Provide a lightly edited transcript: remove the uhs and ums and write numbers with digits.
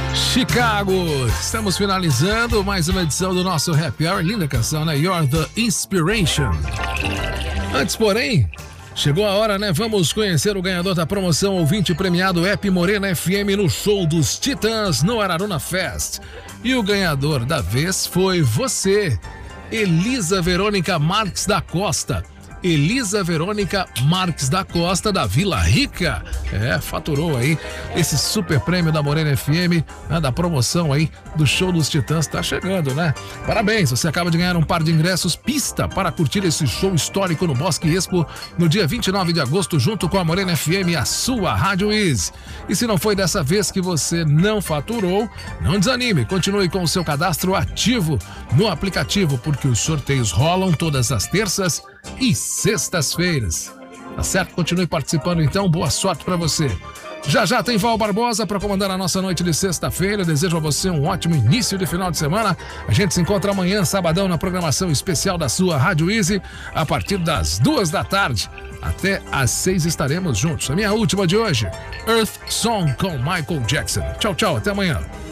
Chicago, estamos finalizando mais uma edição do nosso Happy Hour. Linda canção, né? You're the Inspiration. Antes, porém, chegou a hora, né? Vamos conhecer o ganhador da promoção ouvinte premiado App Morena FM no show dos Titãs no Araruna Fest. E o ganhador da vez foi você, Elisa Verônica Marques da Costa. Elisa Verônica Marques da Costa, da Vila Rica. Faturou aí esse super prêmio da Morena FM, né, da promoção aí do show dos Titãs. Tá chegando, né? Parabéns, você acaba de ganhar um par de ingressos pista para curtir esse show histórico no Bosque Expo no dia 29 de agosto, junto com a Morena FM, a sua Rádio Easy. E se não foi dessa vez que você não faturou, não desanime, continue com o seu cadastro ativo no aplicativo, porque os sorteios rolam todas as terças e sextas-feiras. Tá certo? Continue participando então, boa sorte pra você. Já tem Val Barbosa para comandar a nossa noite de sexta-feira. Desejo a você um ótimo início de final de semana. A gente se encontra amanhã, sabadão, na programação especial da sua Rádio Easy, a partir das 2 da tarde. Até às 6 estaremos juntos. A minha última de hoje, Earth Song com Michael Jackson. Tchau, até amanhã.